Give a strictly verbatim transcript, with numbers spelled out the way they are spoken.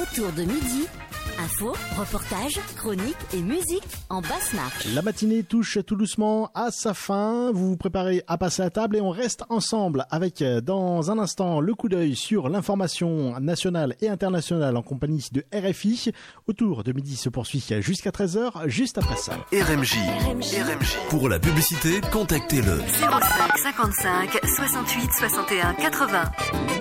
Autour de midi, infos, reportages, chroniques et musique en basse marche. La matinée touche tout doucement à sa fin. Vous vous préparez à passer à table et on reste ensemble avec, dans un instant, le coup d'œil sur l'information nationale et internationale en compagnie de R F I. Autour de midi se poursuit jusqu'à treize heures, juste après ça. R M J. R M J. R M J. Pour la publicité, contactez-le. zéro cinq cinquante-cinq soixante-huit soixante et un quatre-vingts.